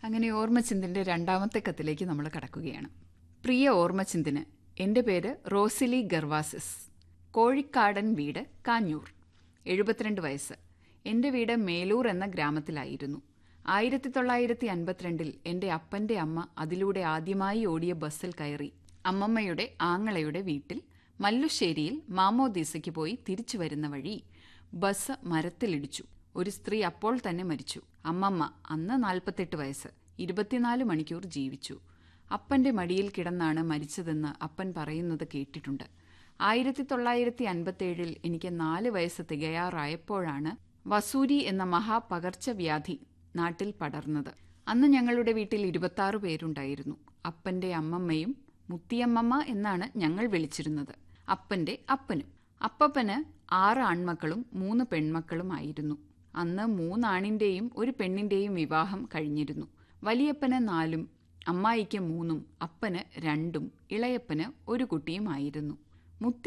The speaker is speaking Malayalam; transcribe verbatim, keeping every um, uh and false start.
അങ്ങനെ ഓർമ്മചിന്തിൻ്റെ രണ്ടാമത്തെ കത്തിലേക്ക് നമ്മൾ കടക്കുകയാണ്. പ്രിയ ഓർമ്മചിന്തിന്, എൻ്റെ പേര് റോസിലി ഗർവാസിസ്. കോഴിക്കാടൻ വീട്, കാഞ്ഞൂർ. എഴുപത്തിരണ്ട് വയസ്സ്. എൻ്റെ വീട് മേലൂർ എന്ന ഗ്രാമത്തിലായിരുന്നു. ആയിരത്തി തൊള്ളായിരത്തി അൻപത്തിരണ്ടിൽ എൻ്റെ അപ്പൻ്റെ അമ്മ അതിലൂടെ ആദ്യമായി ഓടിയ ബസ്സിൽ കയറി അമ്മമ്മയുടെ ആങ്ങളയുടെ വീട്ടിൽ മല്ലുശ്ശേരിയിൽ മാമോദീസയ്ക്ക് പോയി തിരിച്ചു വരുന്ന വഴി ബസ് മരത്തിലിടിച്ചു. ഒരു സ്ത്രീ അപ്പോൾ തന്നെ മരിച്ചു. അമ്മമ്മ, അന്ന് നാൽപ്പത്തെട്ട് വയസ്സ്, ഇരുപത്തിനാല് മണിക്കൂർ ജീവിച്ചു. അപ്പൻ്റെ മടിയിൽ കിടന്നാണ് മരിച്ചതെന്ന് അപ്പൻ പറയുന്നത് കേട്ടിട്ടുണ്ട്. ആയിരത്തി തൊള്ളായിരത്തി അൻപത്തേഴിൽ എനിക്ക് നാല് വയസ്സ് തികയാറായപ്പോഴാണ് വസൂരി എന്ന മഹാപകർച്ചവ്യാധി നാട്ടിൽ പടർന്നത്. അന്ന് ഞങ്ങളുടെ വീട്ടിൽ ഇരുപത്താറ് പേരുണ്ടായിരുന്നു. അപ്പൻ്റെ അമ്മമ്മയും മുത്തിയമ്മമ്മ എന്നാണ് ഞങ്ങൾ വിളിച്ചിരുന്നത്. അപ്പൻ്റെ അപ്പനും. അപ്പപ്പന് ആറ് ആൺമക്കളും മൂന്ന് പെൺമക്കളുമായിരുന്നു. അന്ന് മൂന്നാണിൻ്റെയും ഒരു പെണ്ണിൻ്റെയും വിവാഹം കഴിഞ്ഞിരുന്നു. വലിയപ്പന് നാലും അമ്മായിക്ക് മൂന്നും അപ്പന് രണ്ടും ഇളയപ്പന് ഒരു കുട്ടിയുമായിരുന്നു. മുത്തി